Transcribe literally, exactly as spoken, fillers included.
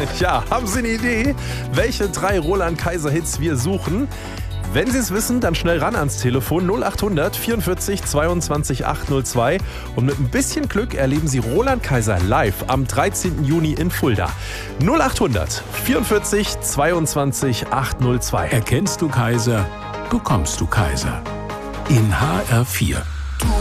Ja, haben Sie eine Idee, welche drei Roland Kaiser Hits wir suchen? Wenn Sie es wissen, dann schnell ran ans Telefon null acht hundert vierundvierzig zweiundzwanzig achthundertzei und mit ein bisschen Glück erleben Sie Roland Kaiser live am dreizehnten Juni in Fulda. null acht hundert vierundvierzig zweiundzwanzig achthundertzwei. Erkennst du Kaiser, bekommst du Kaiser. In H R vier.